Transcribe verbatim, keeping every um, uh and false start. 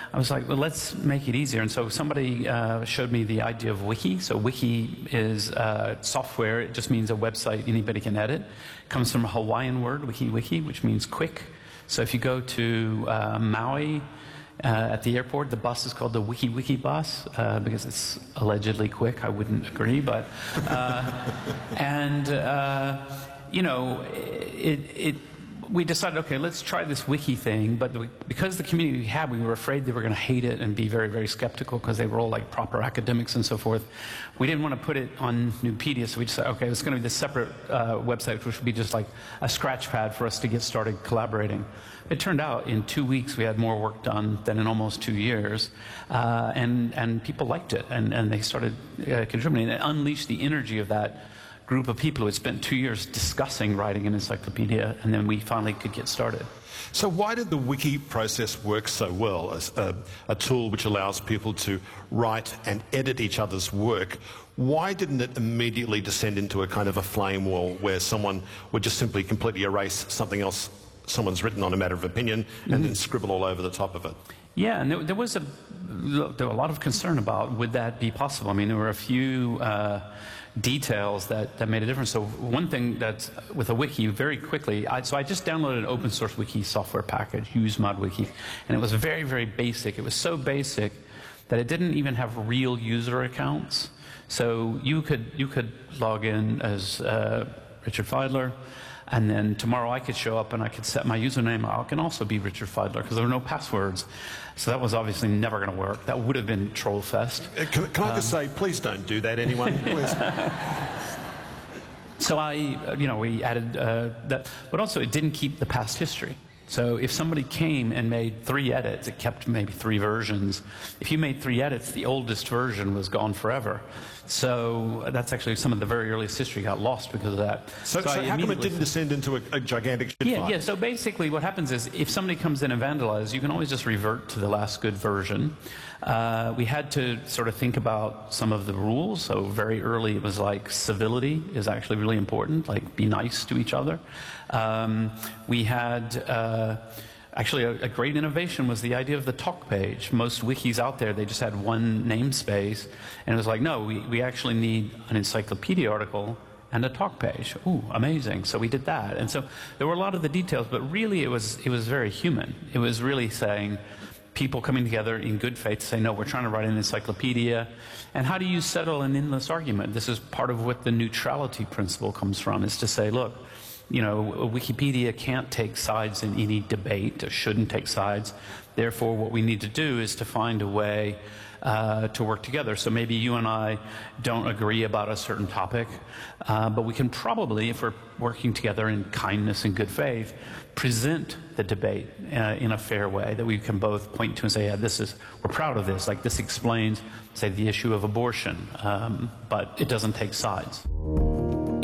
I was like, well, let's make it easier. And so somebody uh, showed me the idea of Wiki. So Wiki is uh, software. It just means a website anybody can edit. It comes from a Hawaiian word, wiki wiki, which means quick. So if you go to uh, Maui uh, at the airport, the bus is called the Wiki Wiki bus uh, because it's allegedly quick. I wouldn't agree, but uh, and uh, you know, it. it we decided, okay, let's try this wiki thing, but we, because the community we had, we were afraid they were going to hate it and be very, very skeptical because they were all like proper academics and so forth. We didn't want to put it on Nupedia, so we decided, okay, it's going to be this separate uh, website, which would be just like a scratch pad for us to get started collaborating. It turned out in two weeks we had more work done than in almost two years, uh, and, and people liked it, and, and they started uh, contributing. It unleashed the energy of that group of people who had spent two years discussing writing an encyclopedia, and then we finally could get started. So why did the wiki process work so well as a, a tool which allows people to write and edit each other's work? Why didn't it immediately descend into a kind of a flame war where someone would just simply completely erase something else someone's written on a matter of opinion and mm-hmm. then scribble all over the top of it? Yeah, and there, there was a, there were a lot of concern about would that be possible. I mean, there were a few uh, details that, that made a difference. So one thing that's with a wiki, very quickly, I, so I just downloaded an open source wiki software package, UseModWiki, and it was very, very basic. It was so basic that it didn't even have real user accounts. So you could, you could log in as uh, Richard Feidler, and then tomorrow I could show up and I could set my username. I can also be Richard Feidler because there were no passwords. So that was obviously never going to work. That would have been troll fest. Uh, can, can I just um, say, please don't do that, anyone. Please. So I, you know, we added uh, that, but also it didn't keep the past history. So if somebody came and made three edits, it kept maybe three versions. If you made three edits, the oldest version was gone forever. So that's actually some of the very earliest history got lost because of that. So, so, so how come it didn't descend into a, a gigantic shit yeah, file? Yeah, so basically what happens is if somebody comes in and vandalizes, you can always just revert to the last good version. Uh, we had to sort of think about some of the rules. So very early it was like civility is actually really important, like be nice to each other. Um, we had... Uh, Actually, a, a great innovation was the idea of the talk page. Most wikis out there, they just had one namespace, and it was like, no, we, we actually need an encyclopedia article and a talk page. Ooh, amazing. So we did that. And so there were a lot of the details, but really it was, it was very human. It was really saying, people coming together in good faith to say, no, we're trying to write an encyclopedia. And how do you settle an endless argument? This is part of what the neutrality principle comes from, is to say, look, you know, Wikipedia can't take sides in any debate, or shouldn't take sides. Therefore, what we need to do is to find a way uh, to work together. So maybe you and I don't agree about a certain topic, uh, but we can probably, if we're working together in kindness and good faith, present the debate uh, in a fair way that we can both point to and say, yeah, this is, we're proud of this. Like this explains, say, the issue of abortion, um, but it doesn't take sides.